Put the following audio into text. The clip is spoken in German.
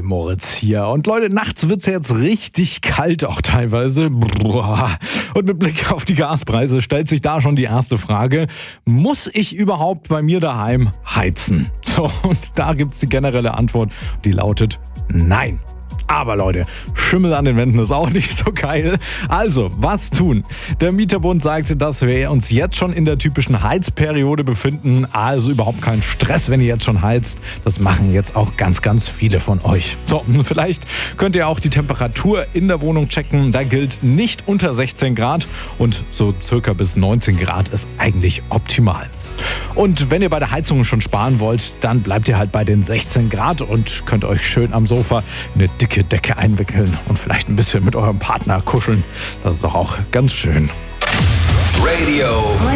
Moritz hier. Und Leute, nachts wird's jetzt richtig kalt auch teilweise. Und mit Blick auf die Gaspreise stellt sich da schon die erste Frage: Muss ich überhaupt bei mir daheim heizen? So, und da gibt's die generelle Antwort, die lautet nein. Aber Leute, Schimmel an den Wänden ist auch nicht so geil. Also, was tun? Der Mieterbund sagt, dass wir uns jetzt schon in der typischen Heizperiode befinden. Also überhaupt kein Stress, wenn ihr jetzt schon heizt. Das machen jetzt auch ganz, ganz viele von euch. So, vielleicht könnt ihr auch die Temperatur in der Wohnung checken. Da gilt nicht unter 16 Grad und so circa bis 19 Grad ist eigentlich optimal. Und wenn ihr bei der Heizung schon sparen wollt, dann bleibt ihr halt bei den 16 Grad und könnt euch schön am Sofa eine dicke Decke einwickeln und vielleicht ein bisschen mit eurem Partner kuscheln. Das ist doch auch ganz schön. Radio